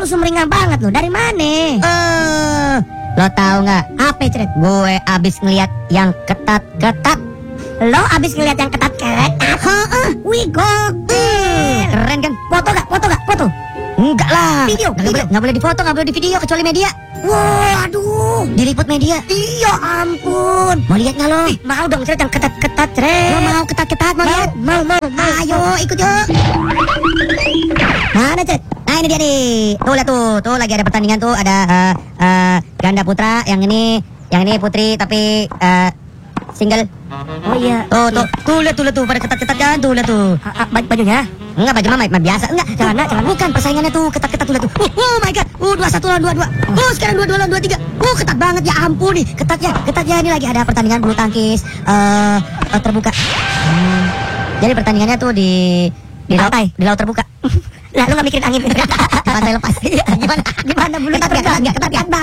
sumringah banget lu. Dari mana? Lo tahu nggak? Apa Cret? Gue abis ngeliat yang ketat-ketat. Lo abis ngeliat yang ketat-ketat? Wih, gokil. Keren kan? Foto gak? Foto gak? Foto? Enggak lah. Video? Nggak boleh difoto, nggak boleh di video kecuali media. Waduh. Diliput media. Iya ampun. Mau lihat nggak lo? Mau dong Cret, yang ketat-ketat Cret. Lo mau ketat-ketat mau lihat? Mau. Ayo ikut yuk. Mana Cret? Nah ini dia nih. Tuh lihat tuh lagi ada pertandingan tuh, ada ganda putra. Yang ini putri tapi single. Oh iya. Tuh lihat tuh pada ketat-ketat kan, tuh lihat tuh. Bajunya? Enggak, baju mama biasa. Enggak, Celana. bukan persaingannya tuh ketat-ketat tuh lihat tuh. Oh my god. 21 lawan 22. Sekarang 22 lawan 23. Ketat banget ya ampun nih. Ketatnya ini lagi ada pertandingan bulu tangkis terbuka. Jadi pertandingannya tuh di laut terbuka. Lah lu gak mikirin angin? Di pantai lepas. Gimana bulu? Ketat ya?